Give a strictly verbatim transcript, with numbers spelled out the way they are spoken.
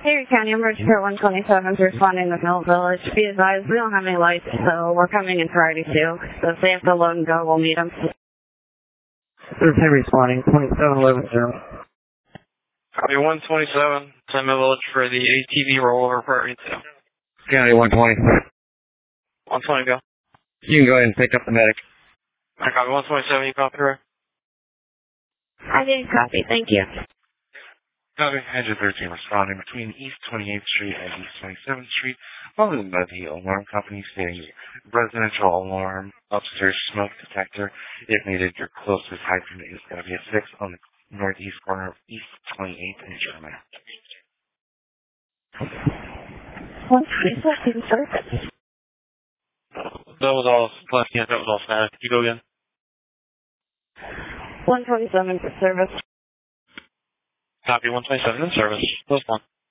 Erie County Emergency Care one twenty-seven is responding to Mill Village. Be advised, we don't have any lights, so we're coming in Friday too. So if they have to load and go, we'll meet them. This is Henry responding, twenty-seven eleven zero. Copy one twenty-seven, San Mill Village for the A T V rollover priority two. County one twenty. one twenty, go. You can go ahead and pick up the medic. I copy one twenty-seven, you copy, right? I didn't copy, thank you. Copy, Engine thirteen responding between East twenty-eighth Street and East twenty-seventh Street, followed by the alarm company stating residential alarm, upstairs smoke detector. If needed, your closest hydrant is going to be a six on the northeast corner of East twenty-eighth and German. one twenty-seven, service. That was all, yeah, that was all static. You go again? one twenty-seven for service. Copy one twenty-seven in service. Close one.